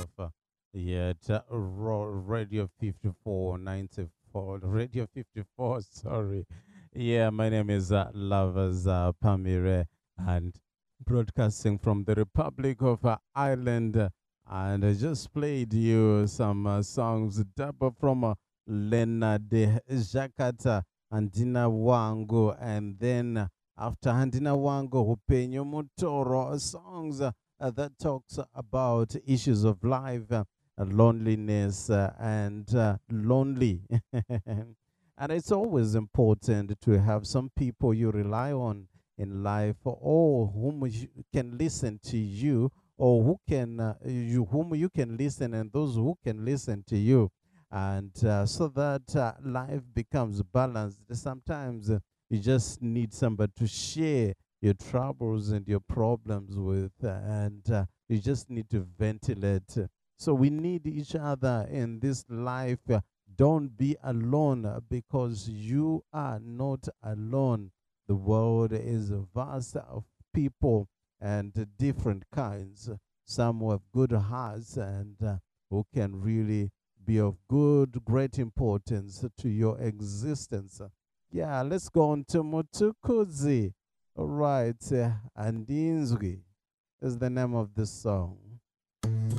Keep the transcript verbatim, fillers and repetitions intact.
yourself. Uh, yeah, at uh, Ro- Radio fifty-four ninety-four. Radio fifty-four, sorry. Yeah, my name is uh, Lovers uh, Pamire and broadcasting from the Republic of uh, Ireland. uh, And I just played you some uh, songs double from uh, Lena de Jakata and Dina Wango. And then uh, after Handina Wango, Upenyo Mutoro, songs uh, uh, that talks about issues of life, uh, uh, loneliness, uh, and uh, lonely. And it's always important to have some people you rely on in life, or whom you can listen to you, or who can uh, you whom you can listen, and those who can listen to you, and uh, so that uh, life becomes balanced. Sometimes uh, you just need somebody to share your troubles and your problems with, uh, and uh, you just need to ventilate. So we need each other in this life. Uh, don't be alone, uh, because you are not alone. The world is vast of people and uh, different kinds. Some who have good hearts and uh, who can really be of good, great importance to your existence. Yeah, let's go on to Mutukuzi. All right, uh, Andinzwi is the name of the song.